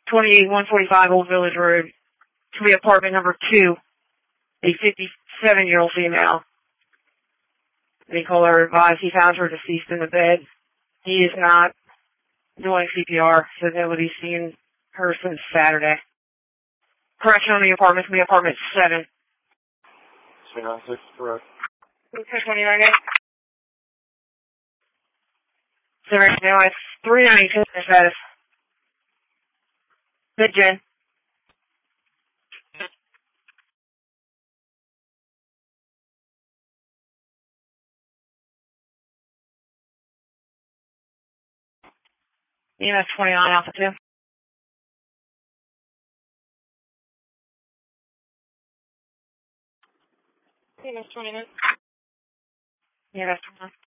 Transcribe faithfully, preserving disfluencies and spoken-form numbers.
twenty-eight one forty-five Old Village Road, to be apartment number two, a fifty-seven-year-old female. The caller advised he found her deceased in the bed. He is not doing C P R, so nobody's seen her since Saturday. Correction on the apartment, to be apartment seven. two nine six, correct. Okay, twenty-nine eight. So right now it's three ninety-two status. Mid-gen. E M S twenty-nine Alpha two. E M S twenty-nine. E M S twenty-nine.